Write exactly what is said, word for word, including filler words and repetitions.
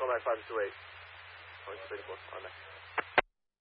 招来犯罪。好，这边过，好来。